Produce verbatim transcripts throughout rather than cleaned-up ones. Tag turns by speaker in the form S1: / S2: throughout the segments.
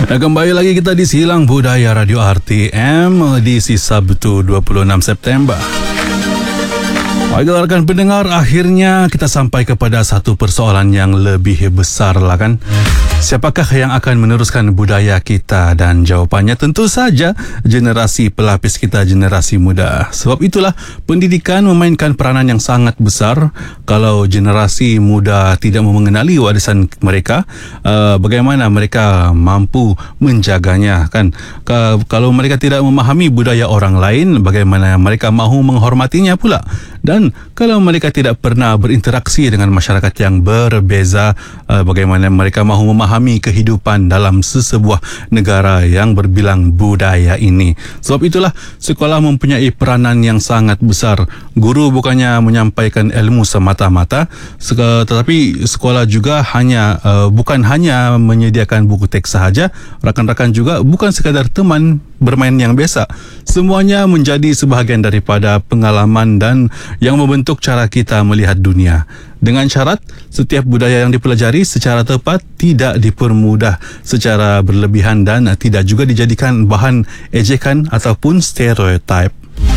S1: Dan kembali lagi kita di Silang Budaya Radio R T M edisi Sabtu dua puluh enam September. Baiklah rekan pendengar, akhirnya kita sampai kepada satu persoalan yang lebih besar lah kan. Siapakah yang akan meneruskan budaya kita? Dan jawapannya tentu saja generasi pelapis kita, generasi muda. Sebab itulah pendidikan memainkan peranan yang sangat besar. Kalau generasi muda tidak mengenali warisan mereka, uh, bagaimana mereka mampu menjaganya kan? Kalau mereka tidak memahami budaya orang lain, bagaimana mereka mahu menghormatinya pula? Dan kalau mereka tidak pernah berinteraksi dengan masyarakat yang berbeza, uh, bagaimana mereka mahu memahami kehidupan dalam sesebuah negara yang berbilang budaya ini. Sebab itulah sekolah mempunyai peranan yang sangat besar. Guru bukannya menyampaikan ilmu semata-mata, tetapi sekolah juga hanya uh, bukan hanya menyediakan buku teks sahaja. Rakan-rakan juga bukan sekadar teman bermain yang biasa. Semuanya menjadi sebahagian daripada pengalaman dan yang membentuk cara kita melihat dunia. Dengan syarat, setiap budaya yang dipelajari secara tepat tidak dipermudah secara berlebihan dan tidak juga dijadikan bahan ejekan ataupun stereotip.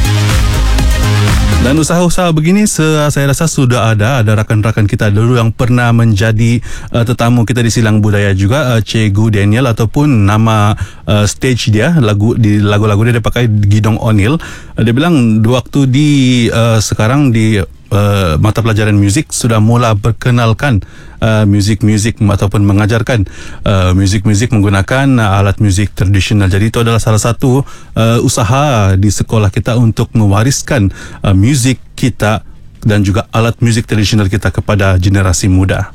S1: Dan usaha-usaha begini saya rasa sudah ada ada rakan-rakan kita dulu yang pernah menjadi uh, tetamu kita di Silang Budaya juga, uh, Cikgu Daniel, ataupun nama uh, stage dia lagu di lagu-lagu dia dia pakai Gidong O'Neil. Uh, dia bilang waktu di uh, sekarang di Uh, mata pelajaran muzik sudah mula perkenalkan uh, muzik-muzik ataupun mengajarkan uh, muzik-muzik menggunakan uh, alat muzik tradisional. Jadi itu adalah salah satu uh, usaha di sekolah kita untuk mewariskan uh, muzik kita dan juga alat muzik tradisional kita kepada generasi muda.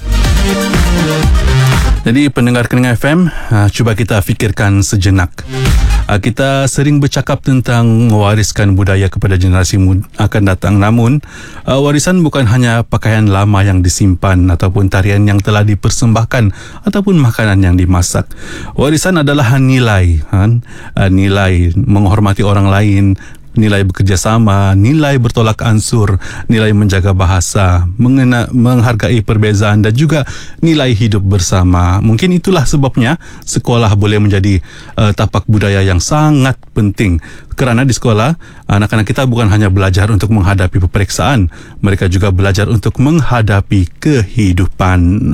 S1: Jadi pendengar-pendengar F M, uh, cuba kita fikirkan sejenak. Uh, kita sering bercakap tentang mewariskan budaya kepada generasi muda akan datang. Namun, uh, warisan bukan hanya pakaian lama yang disimpan ataupun tarian yang telah dipersembahkan ataupun makanan yang dimasak. Warisan adalah nilai, kan? Uh, nilai menghormati orang lain, nilai bekerjasama, nilai bertolak ansur, nilai menjaga bahasa, mengena, menghargai perbezaan dan juga nilai hidup bersama. Mungkin itulah sebabnya sekolah boleh menjadi uh, tapak budaya yang sangat penting. Kerana di sekolah, anak-anak kita bukan hanya belajar untuk menghadapi peperiksaan, mereka juga belajar untuk menghadapi kehidupan.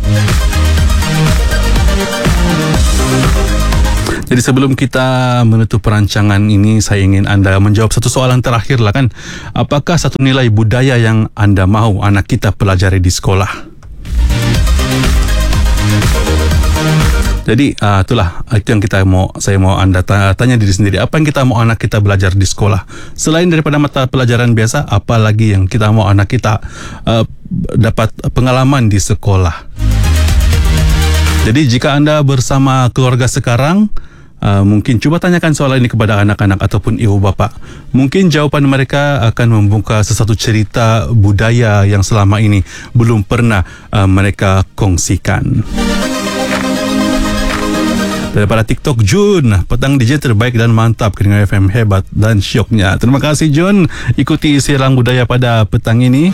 S1: Jadi sebelum kita menutup perancangan ini, saya ingin anda menjawab satu soalan terakhir lah kan. Apakah satu nilai budaya yang anda mahu anak kita pelajari di sekolah? Jadi uh, itulah itu yang kita mau saya mau anda tanya diri sendiri. Apa yang kita mau anak kita belajar di sekolah? Selain daripada mata pelajaran biasa, apa lagi yang kita mau anak kita uh, dapat pengalaman di sekolah? Jadi jika anda bersama keluarga sekarang, Uh, mungkin cuba tanyakan soalan ini kepada anak-anak ataupun ibu bapa. Mungkin jawapan mereka akan membuka sesuatu cerita budaya yang selama ini belum pernah uh, mereka kongsikan. Daripada TikTok, Jun, petang D J terbaik dan mantap, dengan F M hebat dan syoknya. Terima kasih Jun, ikuti Silang Budaya pada petang ini.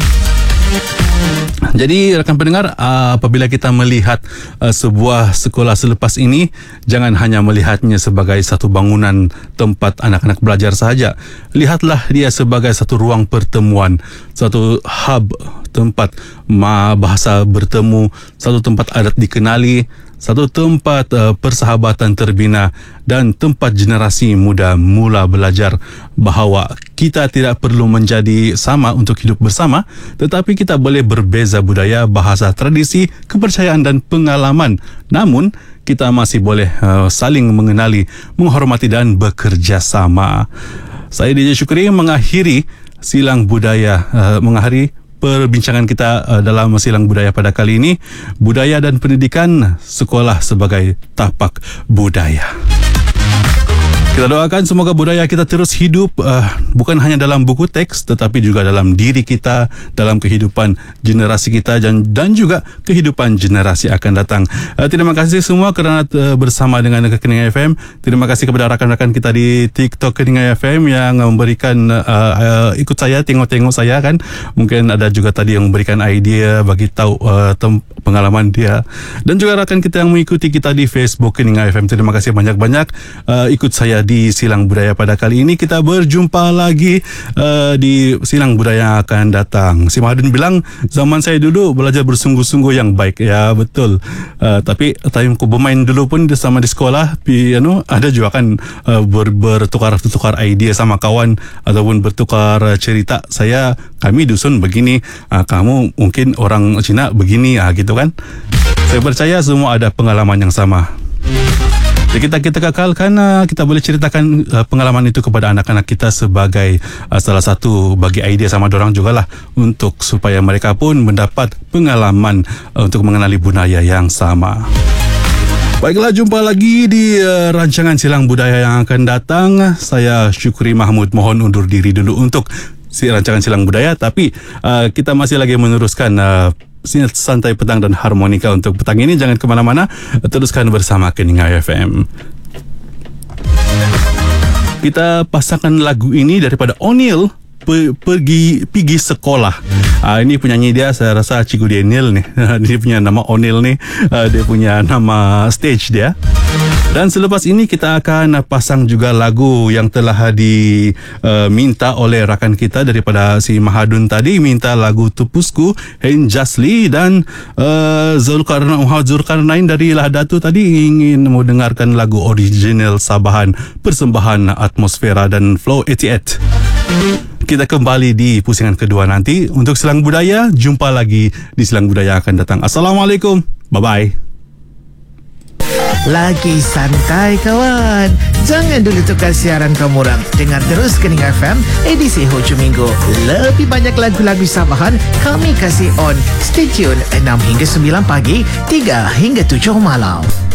S1: Jadi rakan pendengar, apabila kita melihat uh, sebuah sekolah selepas ini, jangan hanya melihatnya sebagai satu bangunan tempat anak-anak belajar sahaja. Lihatlah dia sebagai satu ruang pertemuan, satu hub, tempat bahasa bertemu, satu tempat adat dikenali, satu tempat uh, persahabatan terbina dan tempat generasi muda mula belajar bahawa kita tidak perlu menjadi sama untuk hidup bersama, tetapi kita boleh berbeza budaya, bahasa, tradisi, kepercayaan dan pengalaman. Namun, kita masih boleh uh, saling mengenali, menghormati dan bekerja sama. Saya D J Syukri mengakhiri Silang Budaya, uh, mengakhiri perbincangan kita uh, dalam Silang Budaya pada kali ini. Budaya dan pendidikan, sekolah sebagai tapak budaya. Kita doakan semoga budaya kita terus hidup, uh, bukan hanya dalam buku teks tetapi juga dalam diri kita, dalam kehidupan generasi kita dan, dan juga kehidupan generasi akan datang. Uh, terima kasih semua kerana uh, bersama dengan Keningai F M. Terima kasih kepada rakan-rakan kita di TikTok Keningai F M yang memberikan uh, uh, ikut saya, tengok-tengok saya kan. Mungkin ada juga tadi yang memberikan idea, bagi tahu uh, tem- pengalaman dia. Dan juga rakan kita yang mengikuti kita di Facebook Keningai F M. Terima kasih banyak-banyak uh, ikut saya di Silang Budaya pada kali ini. Kita berjumpa lagi uh, di Silang Budaya yang akan datang. Si Mahadun bilang zaman saya dulu belajar bersungguh-sungguh yang baik. Ya betul. Uh, tapi time aku bermain dulu pun sama di sekolah, pi, you know, ada juga kan uh, ber, bertukar-tukar idea sama kawan ataupun bertukar uh, cerita. Saya kami dusun begini, uh, kamu mungkin orang Cina begini, uh, gitu kan. Saya percaya semua ada pengalaman yang sama. Jadi kita kita kekalkan, kita boleh ceritakan uh, pengalaman itu kepada anak-anak kita sebagai uh, salah satu bagi idea sama dorang jugalah untuk supaya mereka pun mendapat pengalaman uh, untuk mengenali budaya yang sama. Baiklah, jumpa lagi di uh, rancangan Silang Budaya yang akan datang. Saya Syukri Mahmud mohon undur diri dulu untuk si rancangan Silang Budaya, tapi uh, kita masih lagi meneruskan uh, santai petang dan harmonika untuk petang ini. Jangan ke mana-mana, teruskan bersama Keningai F M. Kita pasangkan lagu ini daripada O'Neil, pe, pergi pergi sekolah. Uh, ini penyanyi dia, saya rasa Cikgu Daniel nih. Dia punya nama O'Neil nih, uh, dia punya nama stage dia. Dan selepas ini kita akan pasang juga lagu yang telah diminta uh, oleh rakan kita daripada si Mahadun tadi, minta lagu Tupusku, Hein Jasli, dan uh, Zulkarnain, Zulkarnain dari Lahdatu tadi ingin mendengarkan lagu original Sabahan, persembahan Atmosfera dan Flow lapan puluh lapan. Kita kembali di pusingan kedua nanti untuk Silang Budaya. Jumpa lagi di Silang Budaya akan datang. Assalamualaikum, bye-bye.
S2: Lagi santai kawan, jangan dulu tukar siaran kamu orang. Dengar terus Keningai F M edisi hujung minggu. Lebih banyak lagu-lagu Sabahan kami kasih on. Stay tune enam hingga sembilan pagi, tiga hingga tujuh malam.